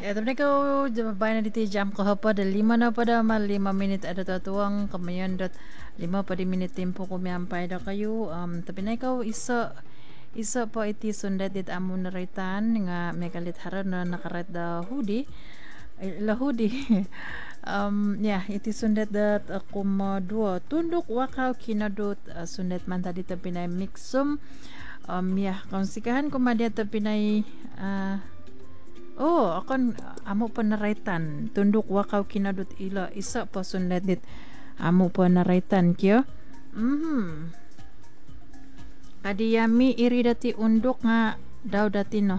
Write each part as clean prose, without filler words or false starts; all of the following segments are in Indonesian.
Tapi kau bayan di jam ko pada 5 na pada mal 5 menit ada tuang kamayan dat 5 pada menit tempo ko miampai da kayo tapi na ikaw isa po iti sundat dit amo naraitan nga megalit haran na nakarat da hudi la hudi iti sundat dat dua tunduk wakaw kinadot sundat man tadi tapinay mixum kansikahan kumadia tapinay akan amo panaraitan tunduk wakaw kinadot ila isa pa sundat dit amo panaraitan kyo kadiyami iri dati undok nga daw dati no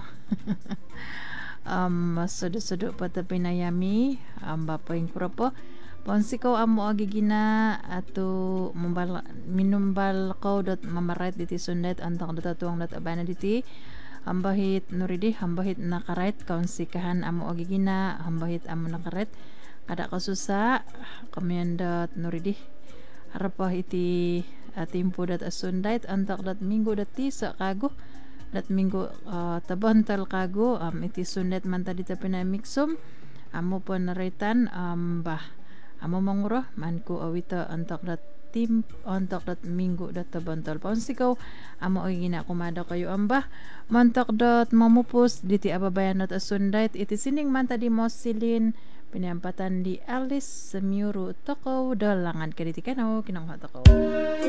sudu pa tapinayami bapaing kurapo ponsikaw amo agigina ato minumbal kau dot mamarait diti sundat antang datatuang dat abana diti hambahit nuridi hambahit nakarait kansikahan amo agigina hambahit amo nakarait kada kasusa kamiandat nuridi harapah iti timpo dat asundat antak dat minggu dati sa kago dat minggu tabantal kago iti sundat man tadi tapina mixum amo panaraitan amo manguro manku awita antak dat antak dat minggu dat tabantal pansikaw amo agigina kumada kayo mantak dat mamupos diti ababayan dat asundat iti sining man tadi mosilin pinampatan di alis semiuru toko dalangan kaditi kanaw kinang toko